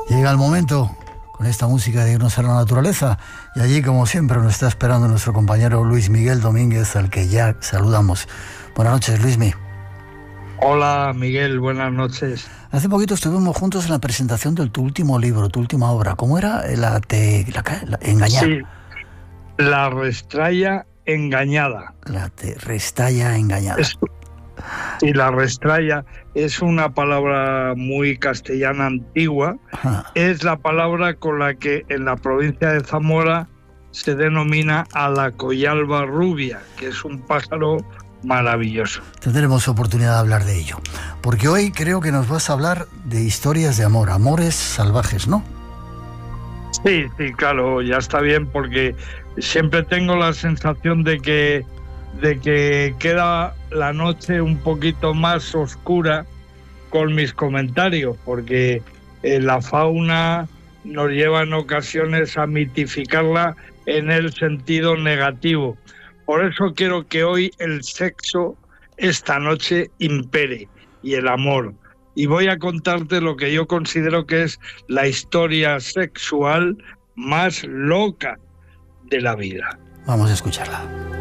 Llega el momento con esta música de irnos a la naturaleza y allí, como siempre, nos está esperando nuestro compañero Luis Miguel Domínguez, al que ya saludamos. Buenas noches, Luismi. Hola, Miguel, buenas noches. Hace poquito estuvimos juntos en la presentación de tu último libro, tu última obra. ¿Cómo era? La Engañar. Sí, La Restralla Engañada. La Restralla Engañada. Sí, la restralla es una palabra muy castellana antigua. Ajá. Es la palabra con la que en la provincia de Zamora se denomina a la coyalba rubia, que es un pájaro maravilloso. Tendremos oportunidad de hablar de ello, porque hoy creo que nos vas a hablar de historias de amor, amores salvajes, ¿no? Sí, claro, ya está bien, porque siempre tengo la sensación de que queda la noche un poquito más oscura con mis comentarios, porque la fauna nos lleva en ocasiones a mitificarla en el sentido negativo. Por eso quiero que hoy el sexo esta noche impere y el amor. Y voy a contarte lo que yo considero que es la historia sexual más loca de la vida. Vamos a escucharla.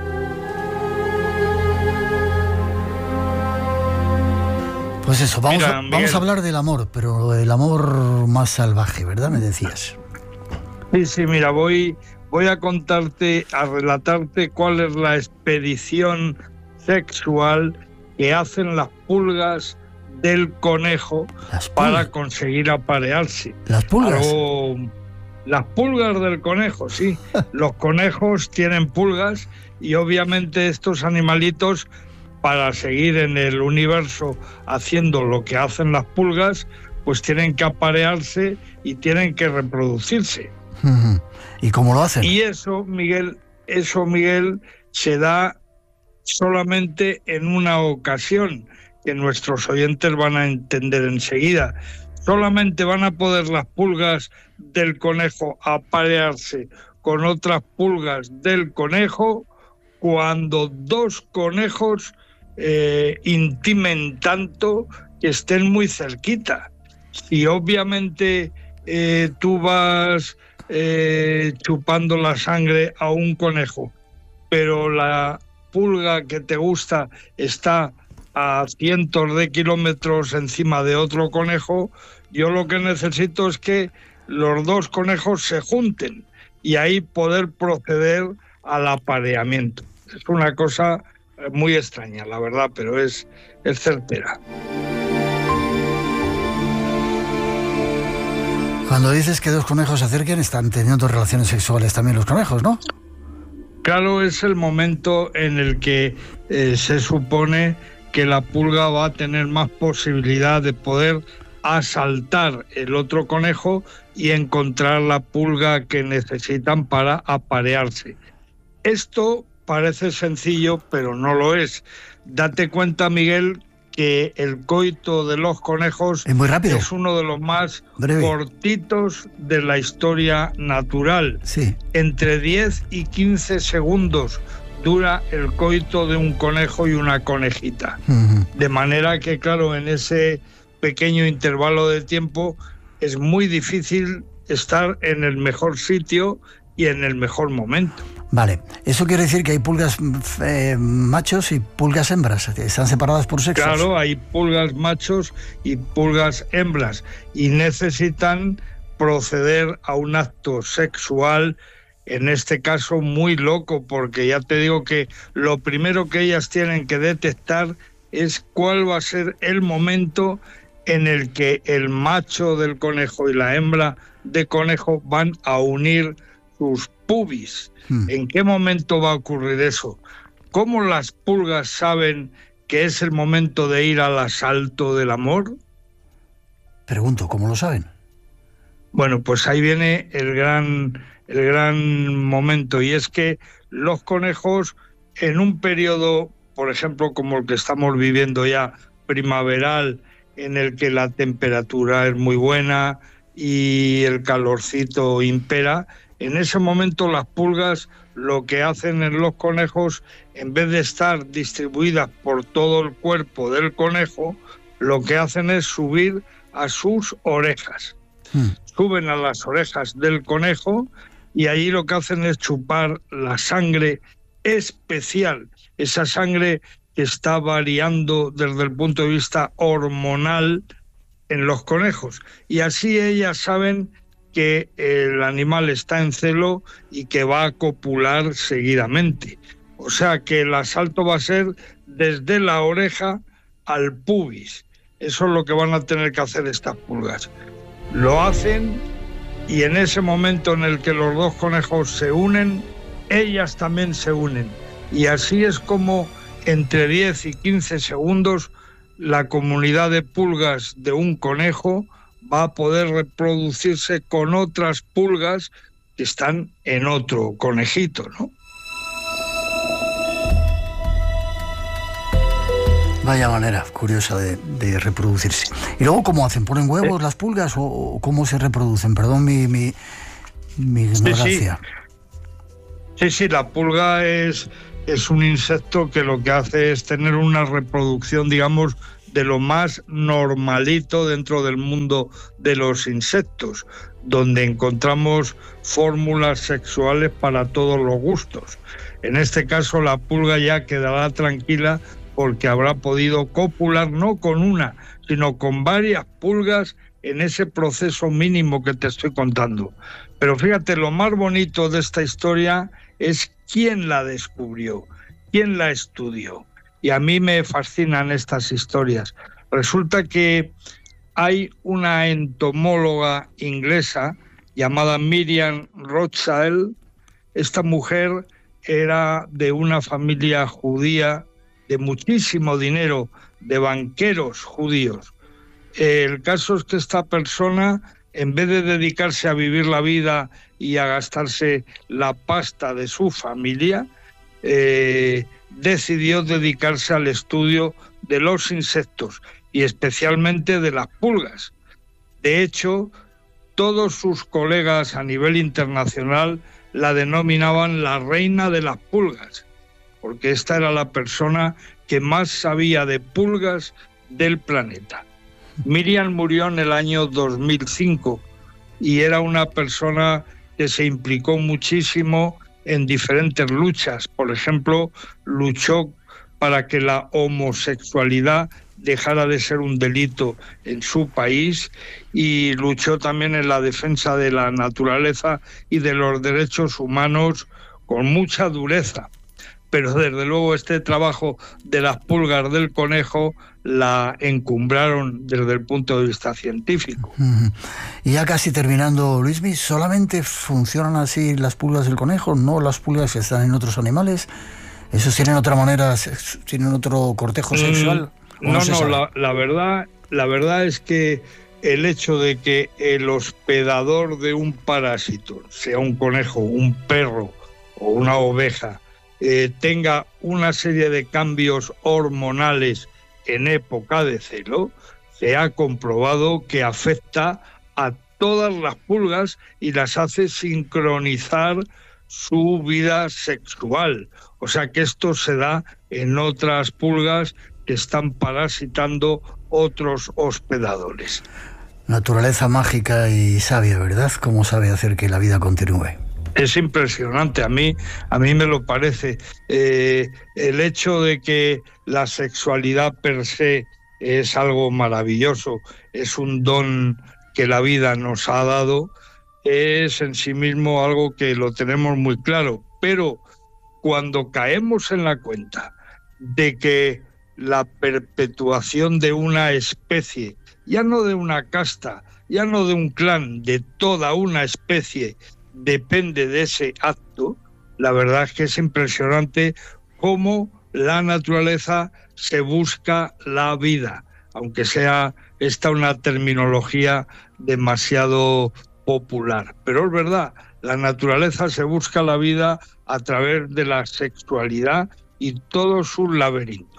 Pues eso, vamos a hablar del amor, pero el amor más salvaje, ¿verdad? Me decías. Sí, mira, voy a contarte, a relatarte cuál es la expedición sexual que hacen las pulgas del conejo para conseguir aparearse. ¿Las pulgas? Las pulgas del conejo, sí. Los conejos tienen pulgas y obviamente estos animalitos, para seguir en el universo haciendo lo que hacen las pulgas, pues tienen que aparearse y tienen que reproducirse. ¿Y cómo lo hacen? Y eso, Miguel, se da solamente en una ocasión, que nuestros oyentes van a entender enseguida. Solamente van a poder las pulgas del conejo aparearse con otras pulgas del conejo cuando dos conejos intimen tanto que estén muy cerquita. Si obviamente tú vas chupando la sangre a un conejo, pero la pulga que te gusta está a cientos de kilómetros encima de otro conejo, yo lo que necesito es que los dos conejos se junten y ahí poder proceder al apareamiento. Es una cosa muy extraña, la verdad, pero es certera. Cuando dices que dos conejos se acerquen, están teniendo relaciones sexuales también los conejos, ¿no? Claro, es el momento en el que se supone que la pulga va a tener más posibilidad de poder asaltar el otro conejo y encontrar la pulga que necesitan para aparearse. Esto parece sencillo, pero no lo es. Date cuenta, Miguel, que el coito de los conejos es muy rápido. Es uno de los más cortitos de la historia natural. Sí. Entre 10 y 15 segundos dura el coito de un conejo y una conejita. De manera que, claro, en ese pequeño intervalo de tiempo es muy difícil estar en el mejor sitio y en el mejor momento. Vale, eso quiere decir que hay pulgas machos y pulgas hembras, están separadas por sexos. Claro, hay pulgas machos y pulgas hembras y necesitan proceder a un acto sexual, en este caso muy loco, porque ya te digo que lo primero que ellas tienen que detectar es cuál va a ser el momento en el que el macho del conejo y la hembra de conejo van a unir sus pubis. ¿En qué momento va a ocurrir eso? ¿Cómo las pulgas saben que es el momento de ir al asalto del amor? Pregunto, ¿cómo lo saben? Bueno, pues ahí viene el gran momento, y es que los conejos, en un periodo, por ejemplo, como el que estamos viviendo ya, primaveral, en el que la temperatura es muy buena y el calorcito impera, en ese momento las pulgas lo que hacen en los conejos, en vez de estar distribuidas por todo el cuerpo del conejo, lo que hacen es subir a sus orejas. Suben a las orejas del conejo y ahí lo que hacen es chupar la sangre especial, esa sangre que está variando desde el punto de vista hormonal en los conejos. Y así ellas saben que el animal está en celo y que va a copular seguidamente. O sea que el asalto va a ser desde la oreja al pubis. Eso es lo que van a tener que hacer estas pulgas. Lo hacen y en ese momento en el que los dos conejos se unen, ellas también se unen. Y así es como entre 10 y 15 segundos la comunidad de pulgas de un conejo va a poder reproducirse con otras pulgas que están en otro conejito, ¿no? Vaya manera curiosa de reproducirse. ¿Y luego cómo hacen? ¿Ponen huevos las pulgas o cómo se reproducen? Perdón mi ignorancia. Sí, la pulga es un insecto que lo que hace es tener una reproducción, digamos, de lo más normalito dentro del mundo de los insectos, donde encontramos fórmulas sexuales para todos los gustos. En este caso, la pulga ya quedará tranquila porque habrá podido copular no con una, sino con varias pulgas en ese proceso mínimo que te estoy contando. Pero fíjate, lo más bonito de esta historia es quién la descubrió, quién la estudió. Y a mí me fascinan estas historias. Resulta que hay una entomóloga inglesa llamada Miriam Rothschild. Esta mujer era de una familia judía de muchísimo dinero, de banqueros judíos. El caso es que esta persona, en vez de dedicarse a vivir la vida y a gastarse la pasta de su familia, decidió dedicarse al estudio de los insectos y especialmente de las pulgas. De hecho, todos sus colegas a nivel internacional la denominaban la reina de las pulgas, porque esta era la persona que más sabía de pulgas del planeta. Miriam murió en el año 2005 y era una persona que se implicó muchísimo en diferentes luchas. Por ejemplo, luchó para que la homosexualidad dejara de ser un delito en su país y luchó también en la defensa de la naturaleza y de los derechos humanos con mucha dureza. Pero desde luego este trabajo de las pulgas del conejo la encumbraron desde el punto de vista científico. Y ya casi terminando, Luismi, ¿solamente funcionan así las pulgas del conejo, no las pulgas que están en otros animales? ¿Esos tienen otra manera, tienen otro cortejo sexual? No, la verdad es que el hecho de que el hospedador de un parásito, sea un conejo, un perro o una oveja, tenga una serie de cambios hormonales en época de celo, se ha comprobado que afecta a todas las pulgas y las hace sincronizar su vida sexual. O sea que esto se da en otras pulgas que están parasitando otros hospedadores. Naturaleza mágica y sabia, ¿verdad? ¿Cómo sabe hacer que la vida continúe? Es impresionante, a mí me lo parece. El hecho de que la sexualidad per se es algo maravilloso, es un don que la vida nos ha dado, es en sí mismo algo que lo tenemos muy claro. Pero cuando caemos en la cuenta de que la perpetuación de una especie, ya no de una casta, ya no de un clan, de toda una especie, depende de ese acto, la verdad es que es impresionante cómo la naturaleza se busca la vida, aunque sea esta una terminología demasiado popular. Pero es verdad, la naturaleza se busca la vida a través de la sexualidad y todos sus laberintos.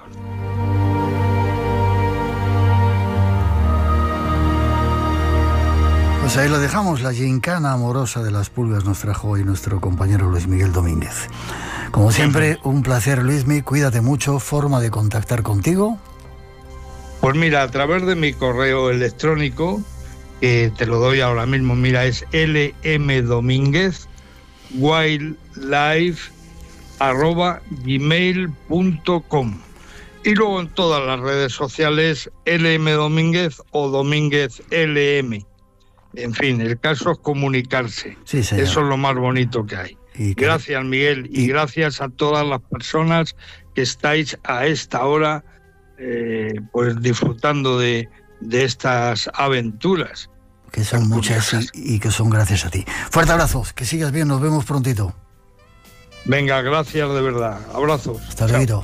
Pues ahí lo dejamos, la gincana amorosa de las pulgas nos trajo hoy nuestro compañero Luis Miguel Domínguez. Como siempre, un placer, Luismi, cuídate mucho. ¿Forma de contactar contigo? Pues mira, a través de mi correo electrónico, que te lo doy ahora mismo, mira, es lmdomínguez wildlife@gmail.com, y luego en todas las redes sociales lmdomínguez o Domínguez LM. En fin, el caso es comunicarse. Sí, señor. Eso es lo más bonito que hay. Gracias, Miguel, y gracias a todas las personas que estáis a esta hora pues disfrutando de estas aventuras. Que son muchas y que son gracias a ti. Fuerte abrazo, que sigas bien, nos vemos prontito. Venga, gracias de verdad. Abrazos. Hasta luego.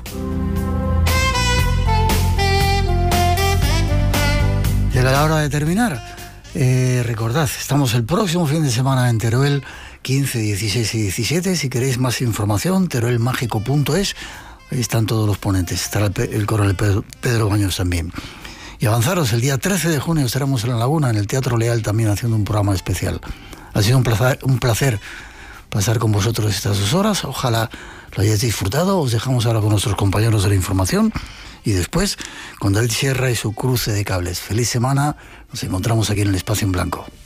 Llega la hora de terminar. Recordad, estamos el próximo fin de semana en Teruel, 15, 16 y 17. Si queréis más información, teruelmágico.es. Ahí están todos los ponentes. Estará el coronel Pedro Baños también. Y avanzaros, el día 13 de junio estaremos en La Laguna, en el Teatro Leal, también haciendo un programa especial. Ha sido un placer pasar con vosotros estas 2 horas. Ojalá lo hayáis disfrutado. Os dejamos ahora con nuestros compañeros de la información y después con David Sierra y su cruce de cables. Feliz semana. Nos encontramos aquí en el Espacio en Blanco.